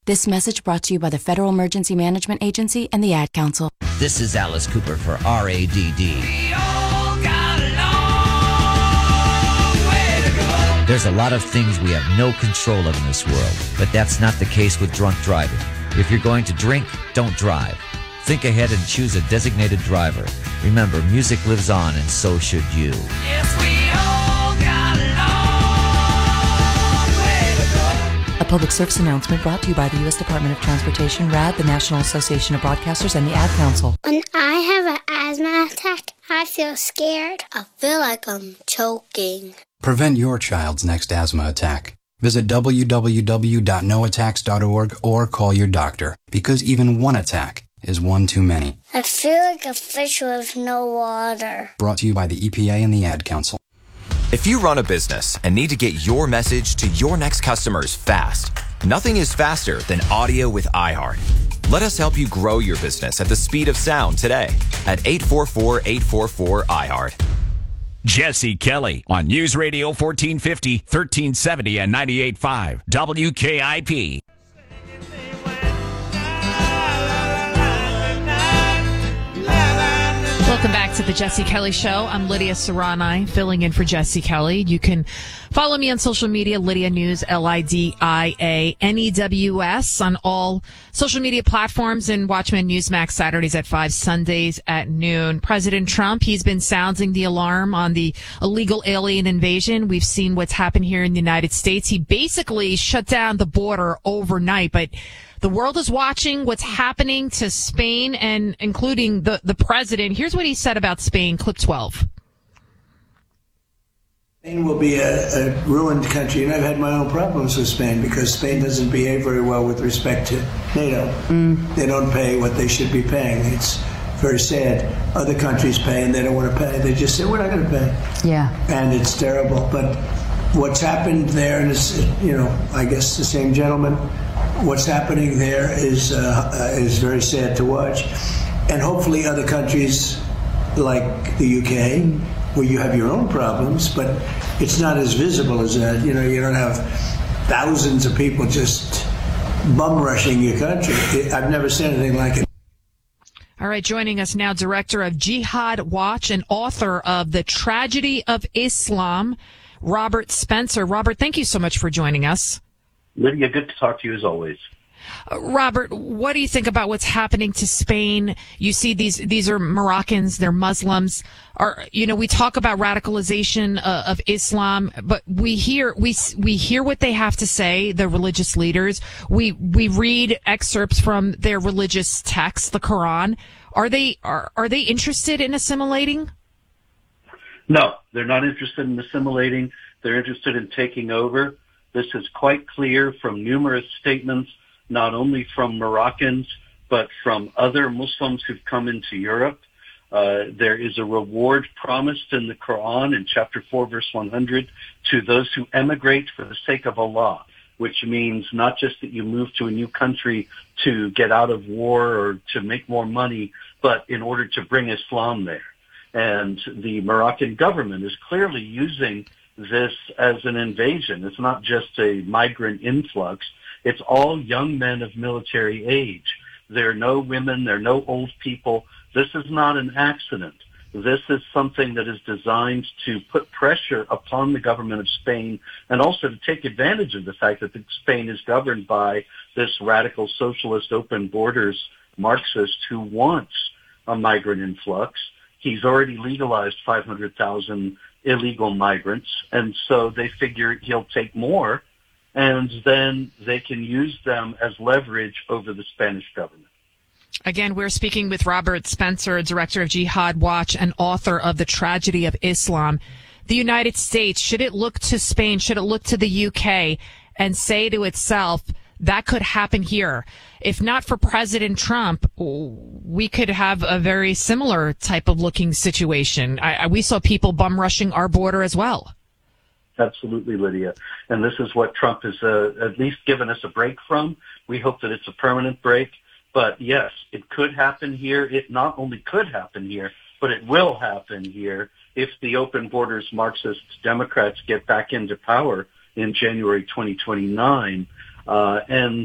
This message brought to you by the Federal Emergency Management Agency and the Ad Council. This is Alice Cooper for RADD. There's a lot of things we have no control of in this world, but that's not the case with drunk driving. If you're going to drink, don't drive. Think ahead and choose a designated driver. Remember, music lives on, and so should you. Yes, we all got a long way to go. A public service announcement brought to you by the U.S. Department of Transportation, RAD, the National Association of Broadcasters, and the Ad Council. When I have an asthma attack, I feel scared. I feel like I'm choking. Prevent your child's next asthma attack. Visit www.noattacks.org or call your doctor, because even one attack is one too many. I feel like a fish with no water. Brought to you by the EPA and the Ad Council. If you run a business and need to get your message to your next customers fast, nothing is faster than audio with iHeart. Let us help you grow your business at the speed of sound today at 844-844-iHeart. Jesse Kelly on News Radio 1450, 1370, and 98.5 WKIP. Welcome back to the Jesse Kelly Show. I'm Lydia Serrani, filling in for Jesse Kelly. You can follow me on social media, Lydia News, LIDIANEWS, on all social media platforms, and Watchmen Newsmax Saturdays at 5, Sundays at noon. President Trump, he's been sounding the alarm on the illegal alien invasion. We've seen what's happened here in the United States. He basically shut down the border overnight, but the world is watching what's happening to Spain, and including the president. Here's what he said about Spain, clip 12. Spain will be a ruined country, and I've had my own problems with Spain because Spain doesn't behave very well with respect to NATO. They don't pay what they should be paying. It's very sad. Other countries pay, and they don't want to pay. They just say, we're not going to pay. Yeah. And it's terrible. But what's happened there, and it's, I guess the same gentleman, what's happening there is very sad to watch. And hopefully other countries like the UK, where you have your own problems, but it's not as visible as that. You don't have thousands of people just bum rushing your country. I've never seen anything like it. All right, joining us now, director of Jihad Watch and author of The Tragedy of Islam, Robert Spencer. Robert, thank you so much for joining us. Lydia, good to talk to you as always. Robert, what do you think about what's happening to Spain? You see these are Moroccans, they're Muslims. We talk about radicalization of Islam, but we hear what they have to say, the religious leaders. We read excerpts from their religious text, the Quran. Are they interested in assimilating? No, they're not interested in assimilating. They're interested in taking over. This is quite clear from numerous statements, not only from Moroccans, but from other Muslims who've come into Europe. There is a reward promised in the Quran in chapter 4, verse 100, to those who emigrate for the sake of Allah, which means not just that you move to a new country to get out of war or to make more money, but in order to bring Islam there. And the Moroccan government is clearly using this as an invasion. It's not just a migrant influx. It's all young men of military age. There are no women. There are no old people. This is not an accident. This is something that is designed to put pressure upon the government of Spain and also to take advantage of the fact that Spain is governed by this radical socialist open borders Marxist who wants a migrant influx. He's already legalized 500,000 illegal migrants, and so they figure he'll take more, and then they can use them as leverage over the Spanish government. Again, we're speaking with Robert Spencer, director of Jihad Watch and author of The Tragedy of Islam. The United States, should it look to Spain, should it look to the UK and say to itself, that could happen here? If not for President Trump, we could have a very similar type of looking situation. We saw people bum rushing our border as well. Absolutely, Lydia. And this is what Trump has at least given us a break from. We hope that it's a permanent break. But yes, it could happen here. It not only could happen here, but it will happen here if the open borders Marxist Democrats get back into power in January 2029. And